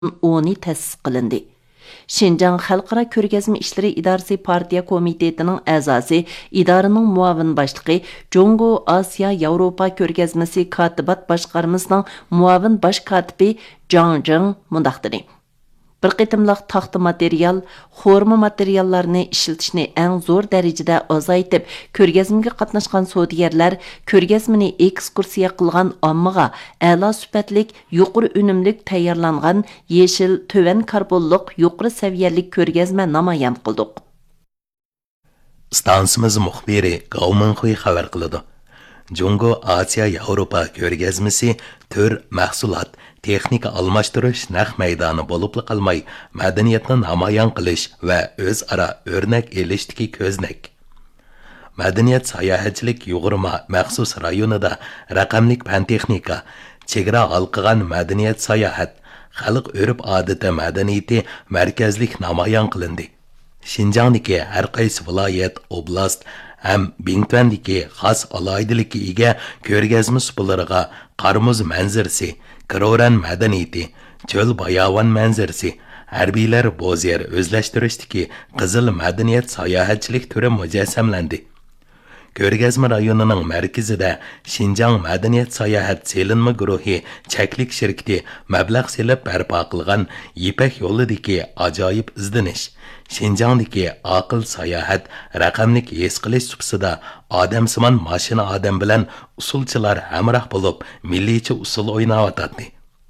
2010 ta'sis qilindi. Şinjan Xalqara Ko'rgazma ishlari idorasi partiya komitetining a'zosi, idoraning muavin boshlig'i, Jongo Osiyo Yevropa ko'rgazmasi kotibat boshqarmasining muavin bosh kotibi Jang Jing mundaq dedi. Bir qitimliq taxta material, xorma materiallarni ishlatishni eng zo'r darajada azaytib, ko'rgazmaga qatnashgan savdogarlar ko'rgazmani ekskursiya qilgan ommaga a'lo sifatlik, yuqori unumlik tayyorlangan yeshil, to'van karbonliq, yuqori saviyalik ko'rgazma namoyon qildik. Stansimiz muxbiri Gaumanxuy xabar qiladi. Jungo Osiyo Yevropa ko'rgazmasi tür mahsulot texnika almashtirish naq maydoni bo'lib qolmay, madaniyatni namoyon qilish va o'zaro o'rnak elishdagi ko'znak. Madaniyat sayohatchilik yug'urma maxsus rayonida raqamlik fan texnika, chegara halqigan madaniyat sayohat, xalq urf-odati madaniyati markazlik namoyon qilindi. Şinjandagi har qaysi viloyat, oblast ham Bingtuandagi xos aloyidalikka ega ko'rgazma supulariga Qarmuz manzarasi, Kiroran madaniyati, cho'l bayovon manzarasi, harbiylar bo'zyer o'zlashtirishdagi qizil madaniyat sayohatchilik turi mujassamlandi. Ko'rgazma rayonining markazida Şinjan madaniyat sayohat selinma guruhi cheklik shirkati mablag' selib barpo qilgan Ipak yo'lidagi ajoyib izdanish, Şinjandagi aql sayohat raqamlik his qilish supsida odamsimon mashina odam bilan usulchilar hamroh bo'lib milliycha usul o'ynayotdi.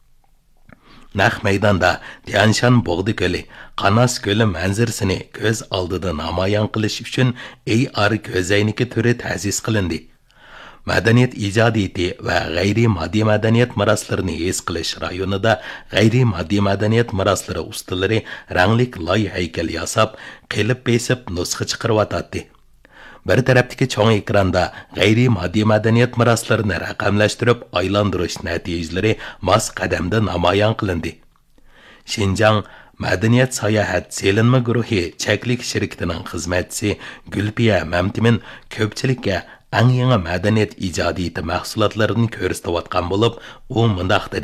Naq maydonda Tianshan Bog'di ko'li, Qanas ko'li manzarasini ko'z oldida namoyon qilish uchun AR ko'zoyniki turi ta'sis qilindi. Madaniyat ijodiyati va g'ayri moddiy madaniyat meroslarini his qilish rayonida g'ayri moddiy madaniyat meroslari ustalari ranglik loy haykal yasab, qilib besib nusxa chiqarayotdi. Bir tarafdagi cho'ng ekranda g'ayri moddiy madaniyat meroslarini raqamlashtirib aylantirish natijalari mos qadamda namoyon qilindi. Şinjan madaniyat sayohat selinma guruhi cheklik shirkatining xizmatchisi Gulpiya Mamtimin ko'pchilikka eng yangi madaniyat ijodiyati mahsulotlarini ko'rsatayotgan bo'lib, u mundaq dedi.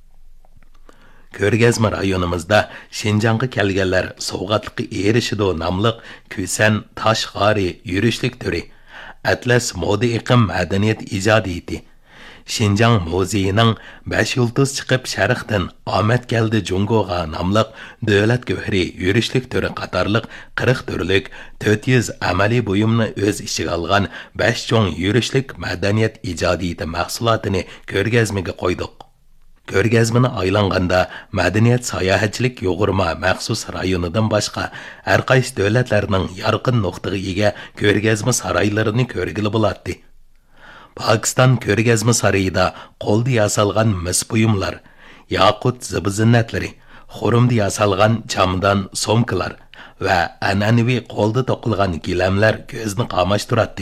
Ko'rgazma rayonimizda Şinjanga kelganlar sovg'atlikqa erishidi nomli kusan tosh g'ori yurishlik turi, Atlas moda iqim madaniyat ijodiyati, Şinjan muzeyining 5 yulduz chiqib sharqdan omad keldi Jungoga nomli davlat go'hri yurishlik turi qatorliq 40 turlik 400 amaliy buyumni o'z ichiga olgan 5 cho'ng yurishlik madaniyat ijodiyati mahsulotini ko'rgazmaga qo'ydik. Ko'rgazmani aylanganda madaniyat sayohatchilik yug'urma maxsus rayonidan boshqa har qaysi davlatlarning yorqin nuqtaga ega ko'rgazma saroylarini ko'rgili bo'ladi. Pakistan ko'rgazma saroyida qo'lda yasalgan mis buyumlar, yaqut zibizinnatlari, xurumda yasalgan chamdan somkalar va an'anaviy qo'lda to'qilgan gilamlar ko'zni qamashtiradi.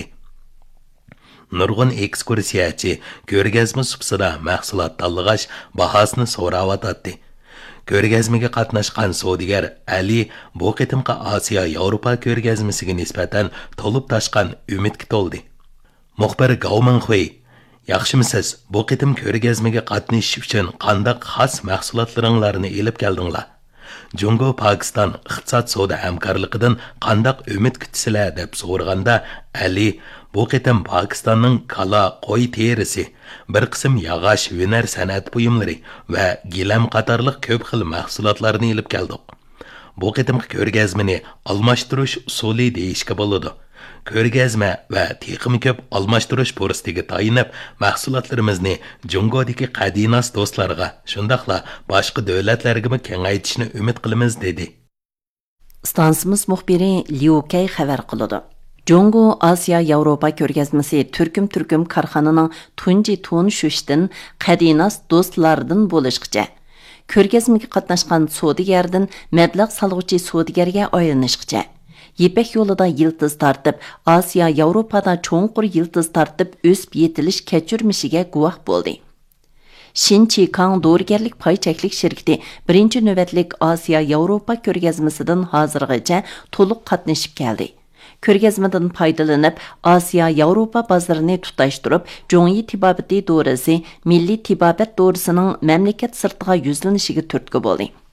Nurg'un ekskursiyachi ko'rgazma supsida mahsulot tanlag'ash bahosini so'rayotdi. Ko'rgazmaga qatnashgan savdogar Ali bu qitimqa Osiyo Yevropa ko'rgazmasiga nisbatan to'lib toshgan umidga to'ldi. Muxbir Gaumanxuy, yaxshimisiz? Bu qitim ko'rgazmaga qatnashish uchun qanday xos mahsulotlaringlarni elib keldinglar? Jungo Pakistan iqtisod savdo hamkorligidan qanday umid kutsizlar deb so'raganda Ali bu qitim Pakistanning kala, qo'y terisi, bir qism yog'och hunar san'at buyumlari va gilam qatorliq ko'p xil mahsulotlarni elib keldik. Bu qitim ko'rgazmani almashtirish usuli deyishga bo'ladi. Ko'rgazma va teqimi ko'p almashtirish fursatiga tayinib, mahsulotlarimizni Jungodagi qadinas do'stlarga, shundaqla boshqa davlatlarga kengaytirishni umid qilamiz dedi. Stansimiz muxbiri Liu Kay xabar qiladi. Jongo Osiyo Yevropa ko'rgazmasi turkum korxonaning tunji to'nishishdan qadinas do'stlardan bo'lishgacha ko'rgazmaga qatnashgan savdogardan mablag' solg'uvchi savdogarga aylanishgacha Ipak yo'lida yildiz tortib, Osiyo Yevropada cho'nqur yildiz tortib o'sib yetilish kechirmishiga guvoh bo'ldi. Shinchikang dorigarlik pay cheklik shirkati birinchi navbatlik Osiyo Yevropa ko'rgazmasidan hozirgacha to'liq qatnashib keldi. Ko'rgazmadan foydalanib, Osiyo Yevropa bozorini tutashtirib, Jongi tibobati dorisi, milliy tibobat dorisining mamlakat sirtiga yuzlanishiga turtki bo'ldi.